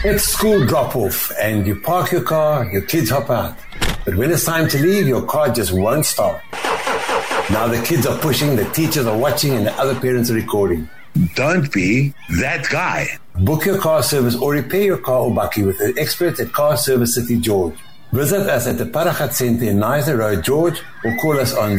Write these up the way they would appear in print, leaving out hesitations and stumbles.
It's school drop-off and you park your car, your kids hop out. But when it's time to leave, your car just won't start. Now the kids are pushing, the teachers are watching, and the other parents are recording. Don't be that guy. Book your car service or repair your car or bakkie with the experts at Car Service City George. Visit us at the Paragat Centre in Nizer Road, George, or call us on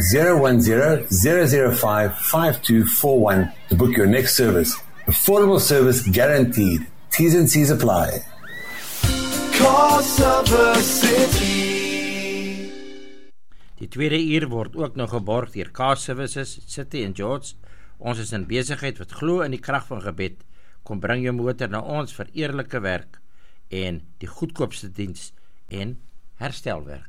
010-005-5241 to book your next service. Affordable service guaranteed. T's and C's apply. Car Service City. Die tweede uur word ook nog geborg deur Car Services City in George. Ons is in besigheid wat glo in die krag van gebed. Kom bring jou motor na ons vir eerlike werk en die goedkoopste diens en herstelwerk.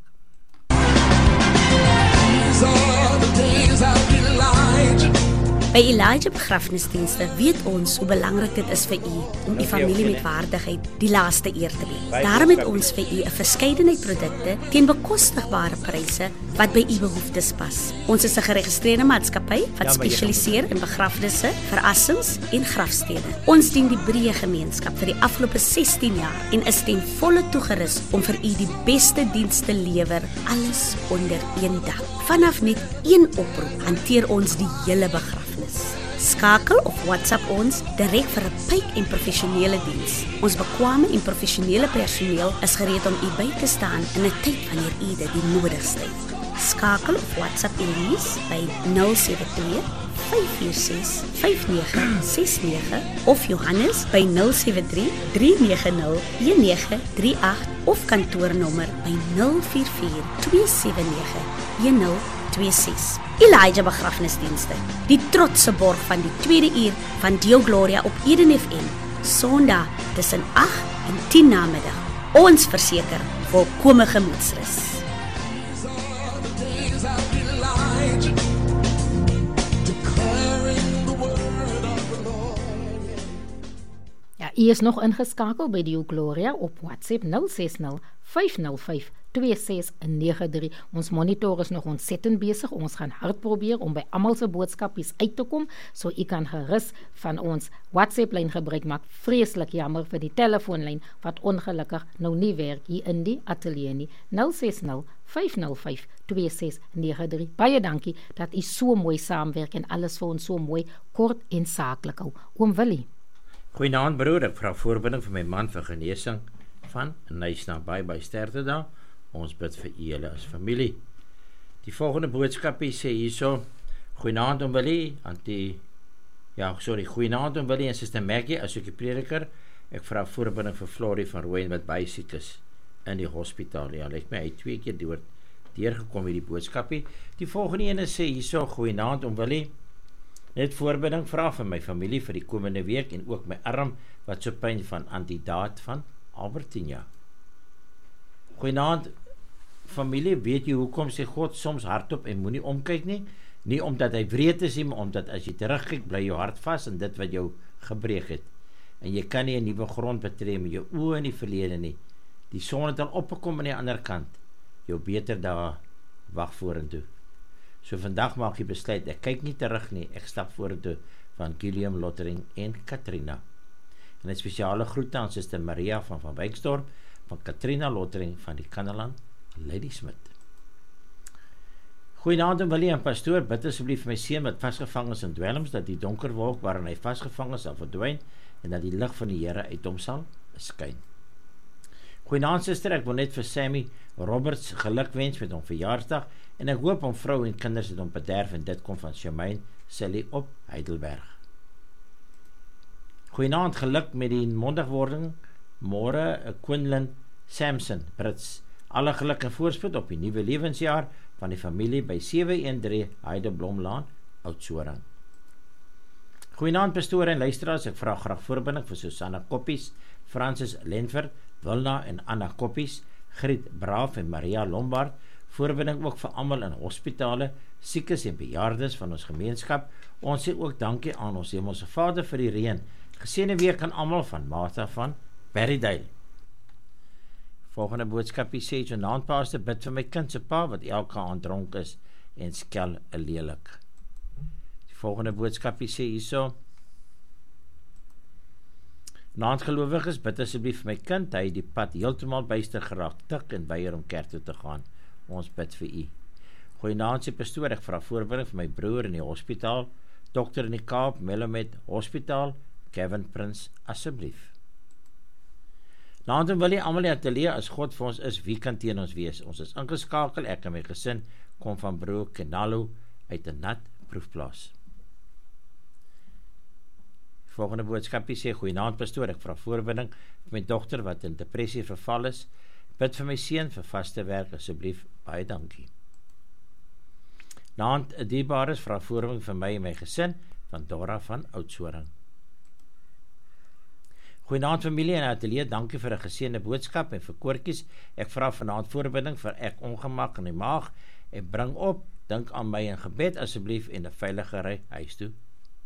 By Elijah Begrafnisdienste weet ons hoe belangrik dit is vir u om u familie met waardigheid die laaste eer te bied. Daarom het ons vir u 'n verskeidenheid produkte teen bekostigbare pryse wat by u behoeftes pas. Ons is 'n geregistreerde maatskappy wat spesialiseer in begrafnisse, verrassings en grafstede. Ons dien die breë gemeenskap vir die afgelope 16 jaar en is ten volle toegerus om vir u die beste diens te lewer, alles onder een dak. Vanaf net een oproep hanteer ons die hele begrafnis. Skakel of WhatsApp ons direk vir 'n pyp en professionele diens. Ons bekwame en professionele personeel is gereed om u by te staan in 'n tyd wanneer u dit die nodigste het. Skakel of WhatsApp Elise by 072 546 5969 of Johannes by 073 390 1938 of kantoornommer by 044 279 1026. Elijah Begrafnisdienste, die trotse borg van die tweede uur van Deo Gloria op Eden FM, Sondag tussen 8 en 10 namiddag. Ons verseker volkome gemoedsrus. Ja, u is nog ingeskakel by Deo Gloria op WhatsApp 060 505 2693. Ons monitor is nog ontsettend besig. Ons gaan hard probeer om by almal se boodskapies uit te kom, so u kan gerus van ons WhatsApp-lyn gebruik maak. Vreeslik jammer vir die telefoonlyn wat ongelukkig nou nie werk hier in die ateljee nie. 060 505 2693. Baie dankie dat u so mooi saamwerk en alles vir ons so mooi kort en saaklik hou. Oom Willie. Goeienaand broer, ek vra voorbinding vir my man vir genesing van Nys naby by sterfte daar. Ons bid vir julle as familie. Die volgende boodskapie sê hierso: Goeienaand om Willie, goeienaand om Willie en Suster Maggie, as ek die prediker. Ek vra voorbinding vir Florie van Rooyen wat baie siek is in die hospitaal. Ja, lyk my hy 2 keer deurgekom hierdie boodskapie. Die volgende ene sê hierso: Goeienaand om Willie. Net voorbinding vra vir my familie vir die komende week en ook my arm wat so pyn van antidaat van Albertina. Goeienaand familie, weet jy hoekom sê God soms hardop en moenie omkyk nie? Nie omdat hy wreed is nie, maar omdat as jy terugkyk, bly jou hart vas in dit wat jou gebreek het. En jy kan nie 'n nuwe grond betree met jou oë in die verlede nie. Die son het al opgekom aan die ander kant. Jou beter daar wag vorentoe. So vandag maak jy besluit, ek kyk nie terug nie, ek stap vorentoe, van Gilliam Lottering en Katrina. En 'n spesiale groete aan Suster Maria van Wyksdorp, van Katrina Lottering van die Kannaland, Lady Smith. Goeienaand en Willie en pastoor, bid asseblief vir my seun wat vasgevang is in dwelms, dat die donker wolk waarin hy vasgevang is sal verdwyn en dat die lig van die Here uit hom sal skyn. Goeienaand suster, ek wil net vir Sammy Roberts geluk wens met hom verjaarsdag en ek hoop hom vrou en kinders het hom bederf en dit kom van Shemaine Sally op Heidelberg. Goeienaand, geluk met die mondigwording, môre Quinlan Samson, Brits. Alle geluk en voorspoed op die nuwe lewensjaar van die familie by 713 Heideblomlaan, Oudtshoorn. Goeienaand pastoor en luisteraars, ek vra graag voorbinding vir Susanna Koppies, Francis Lenford, Wilna en Anna Koppies, Griet Braaf en Maria Lombard, voorbinding ook vir almal in hospitale, siekes en bejaardes van ons gemeenskap. Ons sê ook dankie aan ons Hemelse Vader vir die reën. Geseënde week aan almal van Martha van Berrydale. Volgende boodskapie sê, Jonaand Pastor, bid vir my kind se pa wat elke aand dronk is en skel 'n lelik. Die volgende boodskapie sê hierso: Vanaand gelowiges, bid asseblief vir my kind, hy het die pad heeltemal byster geraak, tik en weier om kerk toe te gaan. Ons bid vir u. Goeienaand se pastoor, ek vra voorbereiding vir my broer in die hospitaal, dokter in die Kaap, Melomed Hospitaal, Kevin Prins, asseblief. Naand en wil jy almal die ateljee, as God vir ons is, wie kan teen ons wees? Ons is ingeskakel, ek en my gesin, kom van broer Kenalo, uit 'n nat proefplaas. Volgende boodskapie sê, goeienaand pastoor, ek vra voorbinding vir my dogter wat in depressie verval is, bid vir my seun vir vaste werk, asseblief, baie dankie. Naand 'n dierbares vra voorbinding vir my en my gesin, van Dora van Oudtshoorn. Goeienaand familie en ateljee, dankie vir 'n geseënde boodskap en vir koortjies, ek vra vanaand voorbinding vir ek ongemak in die maag, en bring op, dink aan my in gebed asseblief en 'n veilige ry huis toe.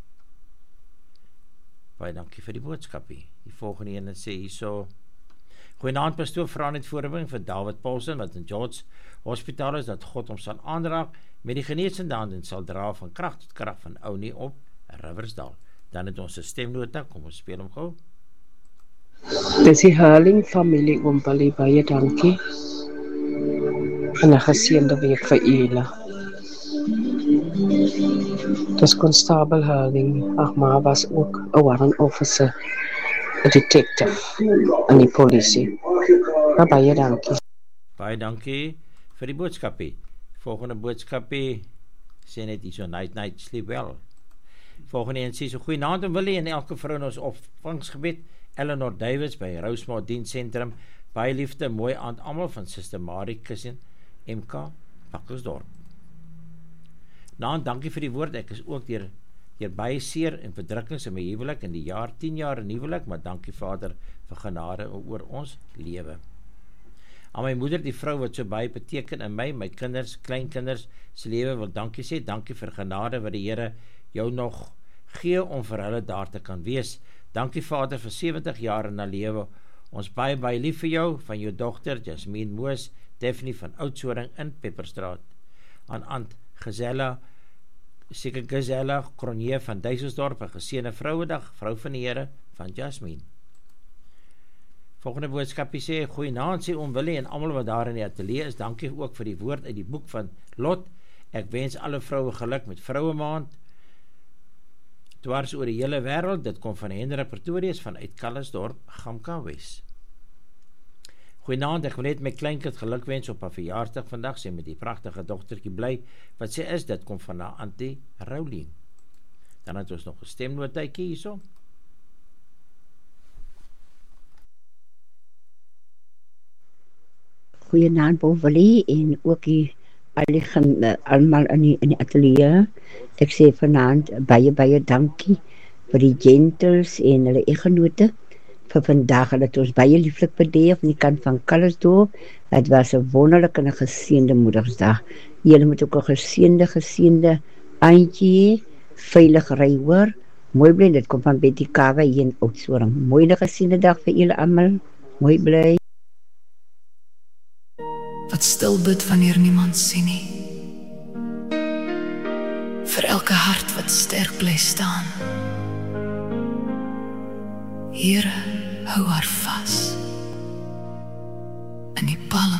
Baie dankie vir die boodskapie. Die volgende ene sê hierso, goeienaand pastoor, vra net voorbinding vir David Paulsen wat in George Hospitaal is, dat God hom sal aanraak met die geneesende hand en sal dra van krag tot krag van Ounie op Riversdal. Dan het ons 'n stemnota, kom ons speel hom gou. Dis die Herling familie Ompali, baie dankie. En 'n geseënde week vir julle. Dis konstabel Herling, ma was ook 'n warrant officer, 'n detective in die polisie. Baie dankie. Baie dankie vir die boodskapie. Volgende boodskapie sê net hierso, night, sleep well. Volgende een sê so, goeienaand en Willie en elke vrou in ons opvangsgebied, Eleanor Davids by Rosemont Diensentrum, baie liefde, mooi aand almal van Suster Marie Kussen, MK, Pakkersdorp. Naand, dankie vir die woord, ek is ook deur baie seer en verdrukkings in my huwelik in die jaar, 10 jaar in huwelik, maar dankie Vader vir genade oor ons lewe. Aan my moeder, die vrou wat so baie beteken in my kinders, kleinkinders se lewe, wil dankie sê, dankie vir genade wat die Here jou nog gee om vir hulle daar te kan wees. Dankie Vader vir 70 jaar in 'n lewe. Ons baie lief vir jou, van jou dogter Jasmine Moos, Daphne van Oudtshoorn in Pepperstraat. Aan Ant Gezella Cronje van Duiselsdorp, 'n geseënde Vrouedag, vrou van die Here van Jasmine. Volgende boodskapie sê, goeienaand sê oom Willie en almal wat daar in die ateljee is, dankie ook vir die woord uit die boek van Lot. Ek wens alle vroue geluk met Vrouemaand, dwars oor die hele wêreld. Dit kom van Hendrik Pretorius vanuit Calisdorp, Gamka Wes. Goeienaand, ek wil net my kleinkind geluk wens op 'n verjaarsdag vandag, sy met die pragtige dogtertjie bly, wat sy is, dit kom van haar Auntie Rowling. Dan het ons nog 'n stemnotaatjie hierso. Goeienaand Bovelie en ook almal in die ateljee. Ek sê vanaand baie dankie vir die gentles en hulle eggenote vir vandag. Hulle het ons baie lieflik bediening van die kant van Calisdorp. Het was 'n wonderlike en 'n geseënde Moedersdag. Julle moet ook 'n geseënde aandjie, veilig ry hoor. Mooi bly, dit kom van Betty Kawe hier in Oudtshoorn. Mooi 'n geseënde dag vir julle almal. Mooi bly. Wat stil bid wanneer niemand sien nie. Vir elke hart wat sterk bly staan. Here, hou haar vas in die palm